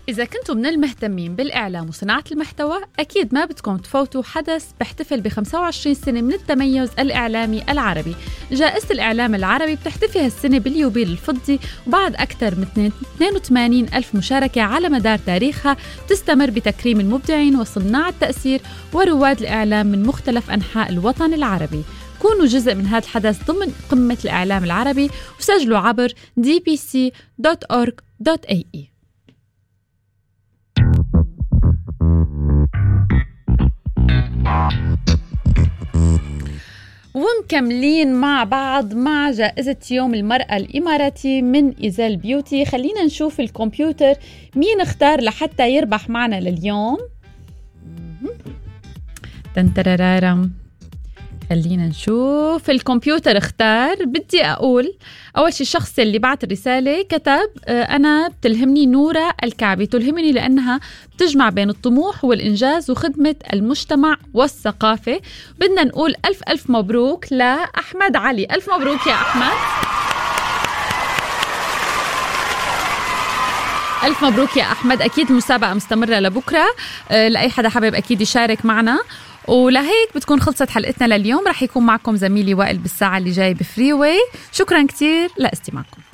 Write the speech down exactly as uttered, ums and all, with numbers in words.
إذا كنتم من المهتمين بالإعلام وصناعة المحتوى، أكيد ما بدكم تفوتوا حدث بيحتفل بخمسة وعشرين سنة من التميز الإعلامي العربي. جائزة الإعلام العربي بتحتفي هالسنة باليوبيل الفضي، وبعد أكثر من اثنين وثمانين ألف مشاركة على مدار تاريخها تستمر بتكريم المبدعين وصناع التأثير ورواد الإعلام من مختلف أنحاء الوطن العربي. كونوا جزء من هذا الحدث ضمن قمة الإعلام العربي وسجلوا عبر دي بي سي دوت أورغ دوت إيه إي. ومكملين مع بعض مع جائزة يوم المرأة الإماراتي من إيزيل بيوتي. خلينا نشوف الكمبيوتر مين اختار لحتى يربح معنا لليوم. تنترارارم. خلينا نشوف الكمبيوتر اختار. بدي أقول أول شيء الشخص اللي بعت الرسالة كتب أنا بتلهمني نورة الكعبي. تلهمني لأنها بتجمع بين الطموح والإنجاز وخدمة المجتمع والثقافة. بدنا نقول ألف ألف مبروك لأحمد علي. ألف مبروك يا أحمد. ألف مبروك يا أحمد. أكيد المسابقة مستمرة لبكرة لأي حدا حابب أكيد يشارك معنا. ولهيك بتكون خلصت حلقتنا لليوم. رح يكون معكم زميلي وائل بالساعة اللي جاي بفريوي. شكرا كتير لاستماعكم.